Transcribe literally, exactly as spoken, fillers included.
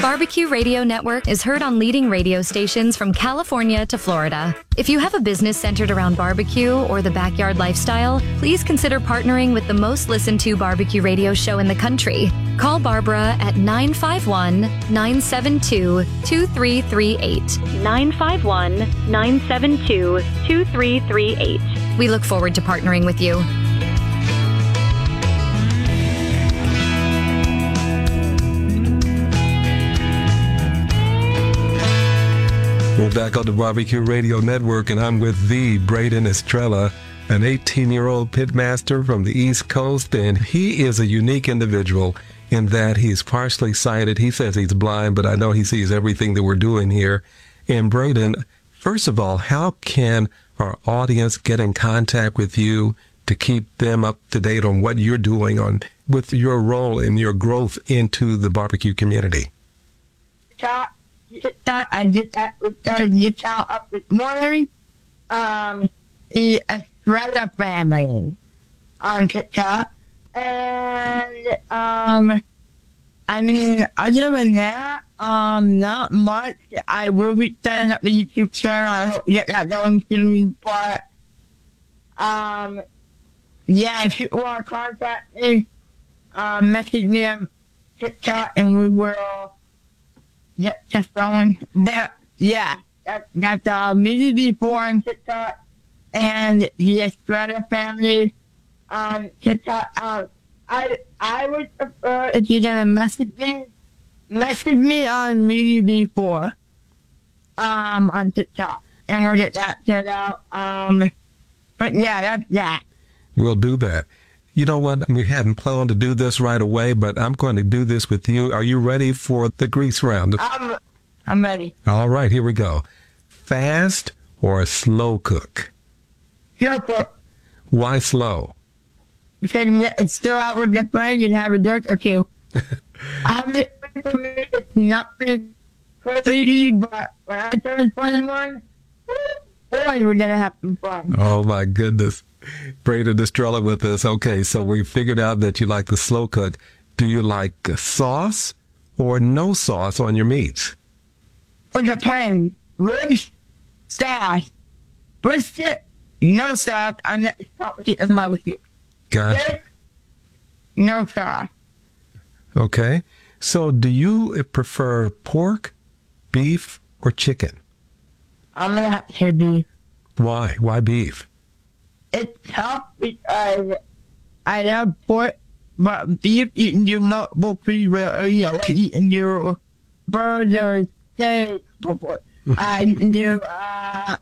Barbecue Radio Network is heard on leading radio stations from California to Florida. If you have a business centered around barbecue or the backyard lifestyle, please consider partnering with the most listened to barbecue radio show in the country. Call Barbara at nine five one, nine seven two, two three three eight. nine five one, nine seven two, two three three eight. We look forward to partnering with you. We're back on the Barbecue Radio Network, and I'm with the Braden Estrella, an eighteen-year-old pitmaster from the East Coast, and he is a unique individual in that he's partially sighted. He says he's blind, but I know he sees everything that we're doing here. And Braden, first of all, how can our audience get in contact with you to keep them up to date on what you're doing on with your role and your growth into the barbecue community? TikTok, I did that with the TikTok up this morning. Um, the Estrella family on TikTok. And, um, I mean, other than that, um, not much. I will be setting up the YouTube channel. I hope to get that going soon, but, um, yeah, if people want to contact me, um, message me on TikTok and we will get just going. That, yeah, that, that's, uh, me before on TikTok and the Estrella family on TikTok. Um, I, I would prefer if you're gonna message me, message me on me before, um, on TikTok, and we'll get that set out. Um, but yeah, that's that. We'll do that. You know what? We hadn't planned to do this right away, but I'm going to do this with you. Are you ready for the grease round? I'm, I'm ready. All right, here we go. Fast or slow cook? Slow cook. Why slow? Because it's still out with the friends and have a drink or two. I'm just, it's nothing crazy, but when I turn twenty-one, boy, we're gonna have some fun. Oh my goodness. Braden Estrella with us. Okay, so we figured out that you like the slow cook. Do you like sauce or no sauce on your meats? It depends. Ribs, sauce. Brisket, no sauce. I'm not property of my with you. Gotcha. No sauce. Okay. So do you prefer pork, beef, or chicken? I'm gonna have to say beef. Why? Why beef? It's tough because I love pork, but beef eating your multiple pretty well. You know, eating your burgers, steak, I do uh,